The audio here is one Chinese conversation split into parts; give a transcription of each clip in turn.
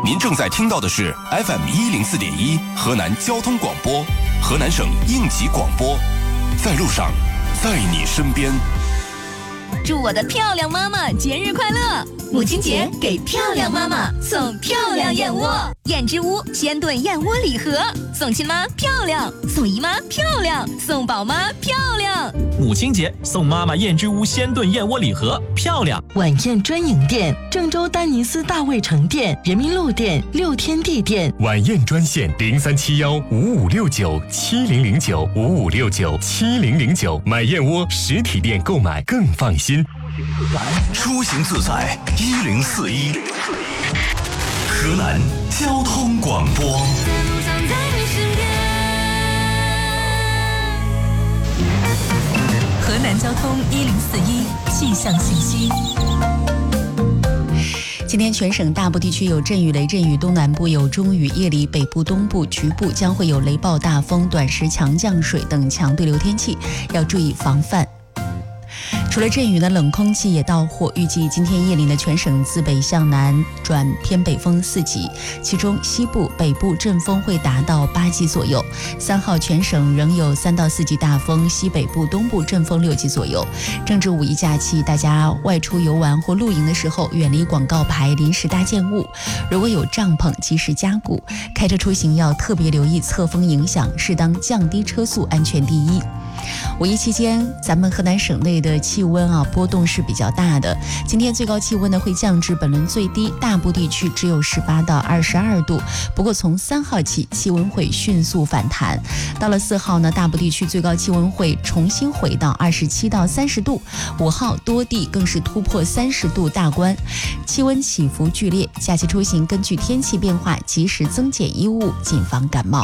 您正在听到的是 FM104.1 河南交通广播，河南省应急广播，在路上，在你身边。 祝我的漂亮妈妈节日快乐！母亲节给漂亮妈妈送漂亮燕窝，燕之屋鲜炖燕窝礼盒，送亲妈漂亮，送姨妈漂亮，送宝妈漂亮。 母亲节送妈妈燕之屋鲜炖燕窝礼盒，漂亮。 晚宴专营店：郑州丹尼斯大卫城店、人民路店、六天地店。 晚宴专线03715569700955697009，买燕窝实体店购买更放心。 出行自在1041，河南交通广播。 河南交通1041气象信息。今天全省大部地区有阵雨、雷阵雨，东南部有中雨，夜里北部、东部局部将会有雷暴、大风、短时强降水等强对流天气，要注意防范。除了阵雨呢，冷空气也到货，预计今天夜里呢，全省自北向南转偏北风4级，其中西部、北部阵风会达到8级左右。3号全省仍有3到4级大风，西北部、东部阵风6级左右。正值五一假期，大家外出游玩或露营的时候，远离广告牌、临时搭建物。如果有帐篷，及时加固。开车出行要特别留意侧风影响，适当降低车速，安全第一。五一期间，咱们河南省内的气温波动是比较大的。今天最高气温呢会降至本轮最低，大部地区只有18到22度。不过从3号起，气温会迅速反弹。到了4号呢，大部地区最高气温会重新回到27到30度。5号多地更是突破30度大关，气温起伏剧烈。假期出行根据天气变化及时增减衣物，谨防感冒。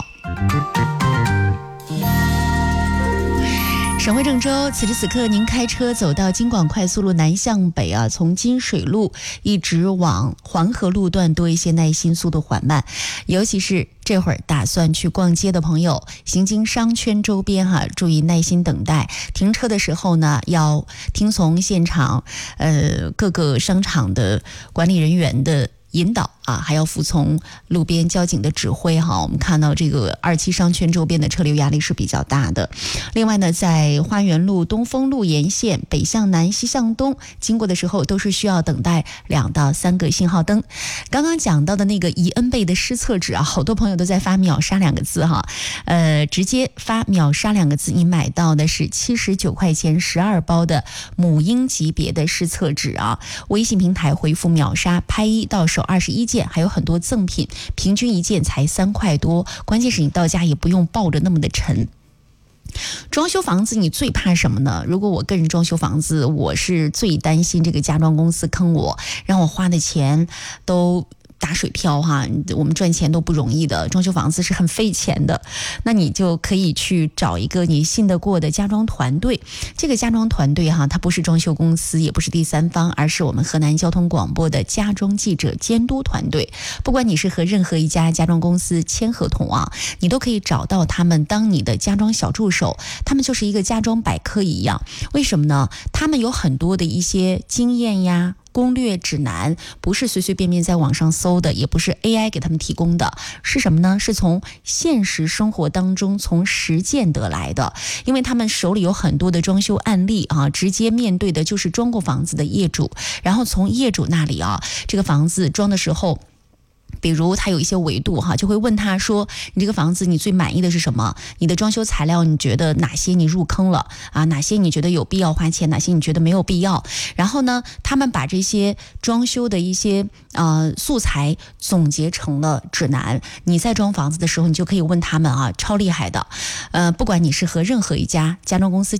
省会郑州，此时此刻您开车走到京广快速路南向北从金水路一直往黄河路段多一些耐心，速度缓慢，尤其是这会儿打算去逛街的朋友，行经商圈周边注意耐心等待。停车的时候呢，要听从现场各个商场的管理人员的引导还要服从路边交警的指挥我们看到这个27商圈周边的车流压力是比较大的。另外呢，在花园路、东风路沿线北向南、西向东经过的时候，都是需要等待2到3个信号灯。刚刚讲到的那个宜 N 倍的施测纸好多朋友都在发秒杀2个字直接发秒杀2个字，你买到的是79块钱12包的母婴级别的施测纸微信平台回复秒杀，拍一到手21件，还有很多赠品，平均1件才3块多，关键是你到家也不用抱着那么的沉。装修房子你最怕什么呢？如果我个人装修房子，我是最担心这个家装公司坑我，让我花的钱都打水漂我们赚钱都不容易的，装修房子是很费钱的。那你就可以去找一个你信得过的家装团队。这个家装团队它不是装修公司，也不是第三方，而是我们河南交通广播的家装记者监督团队。不管你是和任何一家家装公司签合同你都可以找到他们当你的家装小助手，他们就是一个家装百科一样。为什么呢？他们有很多的一些经验攻略指南，不是随随便便在网上搜的，也不是 AI 给他们提供的，是什么呢？是从现实生活当中从实践得来的。因为他们手里有很多的装修案例直接面对的就是装过房子的业主，然后从业主那里这个房子装的时候，比如他有一些维度就会问他说，你这个房子你最满意的是什么？你的装修材料你觉得哪些你入坑了哪些你觉得有必要花钱，哪些你觉得没有必要？然后呢，他们把这些装修的一些素材总结成了指南。你在装房子的时候，你就可以问他们超厉害的。不管你是和任何一家家装公司